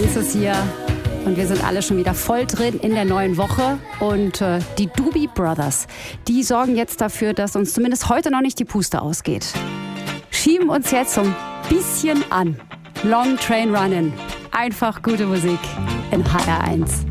HR1 ist hier und wir sind alle schon wieder voll drin in der neuen Woche. Und die Doobie Brothers, die sorgen jetzt dafür, dass uns zumindest heute noch nicht die Puste ausgeht. Schieben uns jetzt so ein bisschen an. Long Train Runnin'. Einfach gute Musik in HR1.